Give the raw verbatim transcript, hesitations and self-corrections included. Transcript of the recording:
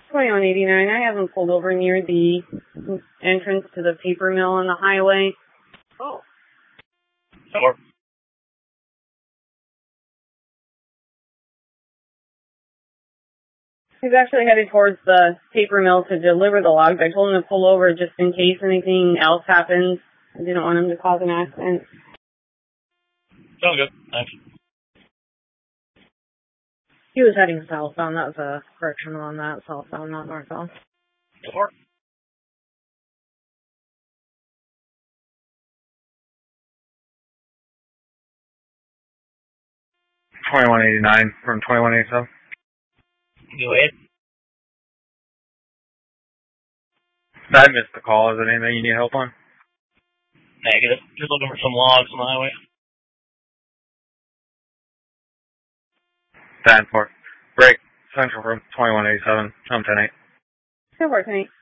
twenty-one eighty-nine, I haven't pulled over near the entrance to the paper mill on the highway. Oh. Sure. He's actually headed towards the paper mill to deliver the logs. I told him to pull over just in case anything else happens. I didn't want him to cause an accident. Sounds good. Thanks. He was heading southbound. That was a correction on that. Southbound, not northbound. Sure. twenty-one eighty-nine from twenty-one eighty-seven. Go ahead. I missed the call. Is there anything you need help on? Negative. Just looking for some logs on the highway. ten four. Break. Central from twenty-one eighty-seven. I'm ten eight. Good work, mate.